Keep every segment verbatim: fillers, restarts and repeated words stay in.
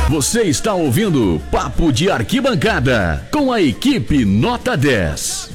Você está ouvindo Papo de Arquibancada com a equipe Nota dez.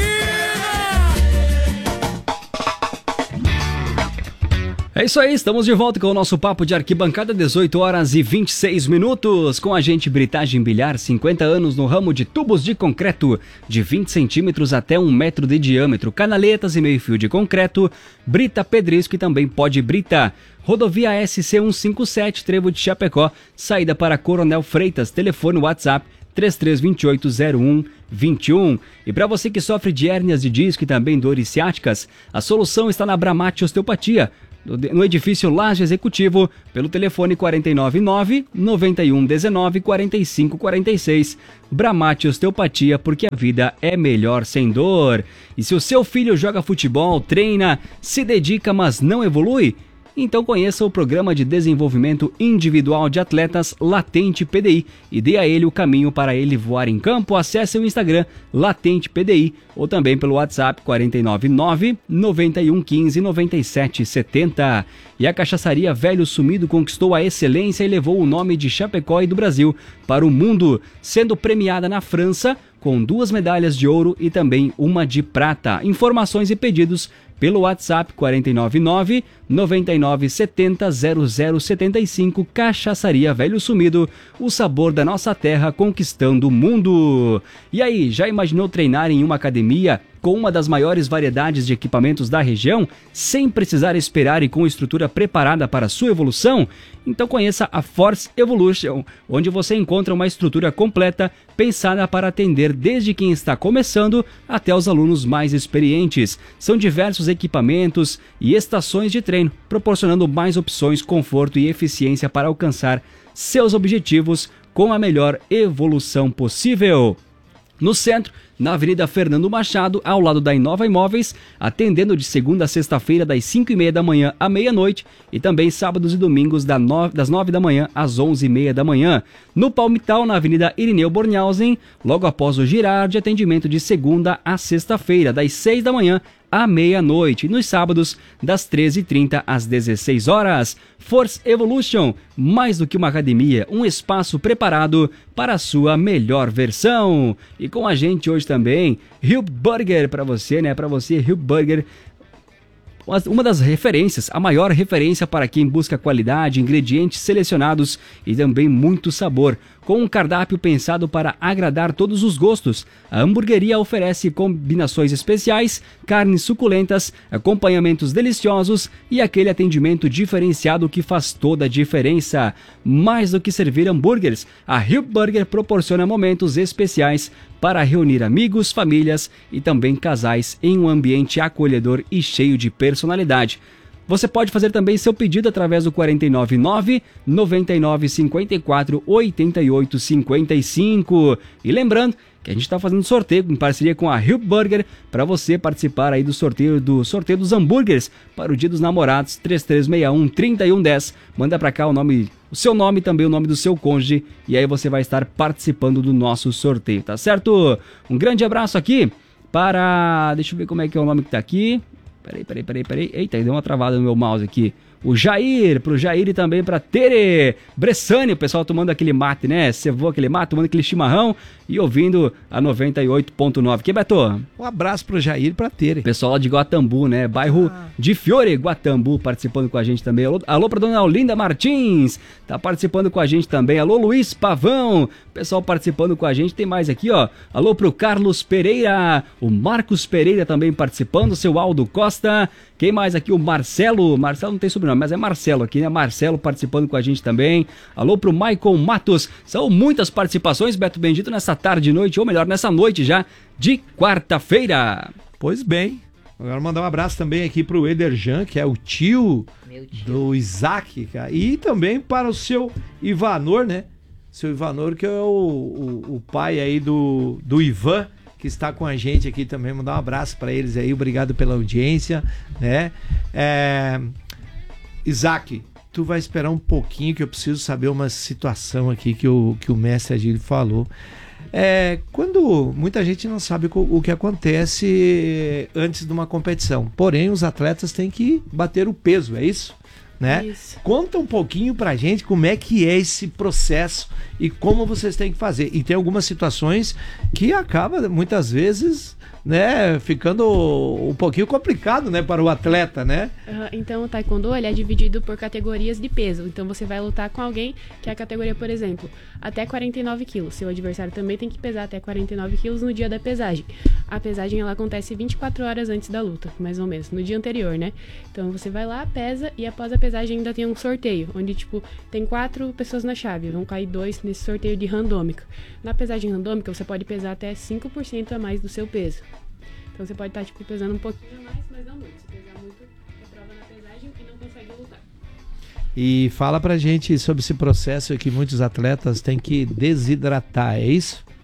É isso aí, estamos de volta com o nosso Papo de Arquibancada, dezoito horas e vinte e seis minutos, com a gente Britagem Bilhar, cinquenta anos no ramo de tubos de concreto, de vinte centímetros até um metro de diâmetro, canaletas e meio fio de concreto, brita pedrisco e também pode britar. Rodovia S C cento e cinquenta e sete, Trevo de Chapecó, saída para Coronel Freitas, telefone WhatsApp três três dois oito zero um dois um. E para você que sofre de hérnias de disco e também dores ciáticas, a solução está na Bramate Osteopatia, no edifício Laje Executivo, pelo telefone quatro nove nove, nove um um nove, quatro cinco quatro seis. Bramate Osteopatia, porque a vida é melhor sem dor. E se o seu filho joga futebol, treina, se dedica, mas não evolui, então conheça o Programa de Desenvolvimento Individual de Atletas Latente P D I e dê a ele o caminho para ele voar em campo. Acesse o Instagram Latente P D I ou também pelo WhatsApp quatro nove nove, nove um um cinco, nove sete sete zero. E a Cachaçaria Velho Sumido conquistou a excelência e levou o nome de Chapecó e do Brasil para o mundo, sendo premiada na França com duas medalhas de ouro e também uma de prata. Informações e pedidos pelo WhatsApp quatro nove nove, nove nove sete zero, zero zero sete cinco. Cachaçaria Velho Sumido, o sabor da nossa terra conquistando o mundo. E aí, já imaginou treinar em uma academia com uma das maiores variedades de equipamentos da região, sem precisar esperar e com estrutura preparada para sua evolução? Então conheça a Force Evolution, onde você encontra uma estrutura completa, pensada para atender desde quem está começando até os alunos mais experientes. São diversos equipamentos e estações de treino, proporcionando mais opções, conforto e eficiência para alcançar seus objetivos com a melhor evolução possível. No centro, na Avenida Fernando Machado, ao lado da Inova Imóveis, atendendo de segunda a sexta-feira das cinco e meia da manhã à meia-noite e também sábados e domingos das nove da manhã às onze e meia da manhã. No Palmital, na Avenida Irineu Bornhausen, logo após o Girardi, atendimento de segunda a sexta-feira, das seis da manhã à meia-noite, e nos sábados, das treze e trinta às dezesseis horas. Force Evolution, mais do que uma academia, um espaço preparado para a sua melhor versão. E com a gente hoje também, Rio Burger para você, né? Para você, Rio Burger, uma das referências, a maior referência para quem busca qualidade, ingredientes selecionados e também muito sabor. Com um cardápio pensado para agradar todos os gostos, a hamburgueria oferece combinações especiais, carnes suculentas, acompanhamentos deliciosos e aquele atendimento diferenciado que faz toda a diferença. Mais do que servir hambúrgueres, a Rio Burger proporciona momentos especiais para reunir amigos, famílias e também casais em um ambiente acolhedor e cheio de personalidade. Você pode fazer também seu pedido através do quatro nove nove, nove nove cinco quatro, oito oito cinco cinco. E lembrando que a gente está fazendo sorteio em parceria com a Rio Burger para você participar aí do sorteio do sorteio dos hambúrgueres para o Dia dos Namorados. Três três seis um, três um um zero. Manda para cá o nome, o seu nome e também o nome do seu cônjuge e aí você vai estar participando do nosso sorteio, tá certo? Um grande abraço aqui para... Deixa eu ver como é que é o nome que tá aqui. Peraí, peraí, peraí, peraí. Eita, deu uma travada no meu mouse aqui. O Jair, pro Jair e também pra Tere Bressani, o pessoal tomando aquele mate, né? Cevou aquele mate, tomando aquele chimarrão e ouvindo a noventa e oito ponto nove. Que Beto? Um abraço pro Jair e pra Tere. Pessoal de Guatambu, né? Bairro ah. de Fiore, Guatambu, participando com a gente também. Alô, alô pra dona Olinda Martins, tá participando com a gente também. Alô, Luiz Pavão, pessoal participando com a gente. Tem mais aqui, ó. Alô pro Carlos Pereira, o Marcos Pereira também participando, seu Aldo Costa. Quem mais aqui? O Marcelo. Marcelo não tem sobrenome, mas é Marcelo aqui, né? Marcelo participando com a gente também. Alô pro Michael Matos. São muitas participações, Beto Bendito, nessa tarde e noite, ou melhor, nessa noite já de quarta-feira. Pois bem. Agora mandar um abraço também aqui pro Ederjan, que é o tio, tio. do Isaac, cara. E também para o seu Ivanor, né? Seu Ivanor, que é o, o, o pai aí do, do Ivan, que está com a gente aqui também. Mandar um abraço para eles aí, obrigado pela audiência, né? É... Isaac, tu vai esperar um pouquinho que eu preciso saber uma situação aqui que o, que o mestre Agílio falou. É, quando muita gente não sabe o, o que acontece antes de uma competição, porém os atletas têm que bater o peso, é isso? né? Isso. Conta um pouquinho pra gente como é que é esse processo e como vocês têm que fazer. E tem algumas situações que acaba muitas vezes, né, ficando um pouquinho complicado, né, para o atleta, né? Uhum. Então o taekwondo ele é dividido por categorias de peso. Então você vai lutar com alguém que é a categoria, por exemplo, até quarenta e nove quilos. Seu adversário também tem que pesar até quarenta e nove quilos no dia da pesagem. A pesagem ela acontece vinte e quatro horas antes da luta, mais ou menos, no dia anterior, né? Então você vai lá, pesa e após a pesagem ainda tem um sorteio, onde tipo tem quatro pessoas na chave, vão cair dois nesse sorteio de randômica. Na pesagem randômica você pode pesar até cinco por cento a mais do seu peso. Então você pode estar tipo pesando um pouquinho a mais, mas não muito. Se pesar muito, reprova na pesagem e não consegue lutar. E fala pra gente sobre esse processo que muitos atletas têm que desidratar, é isso?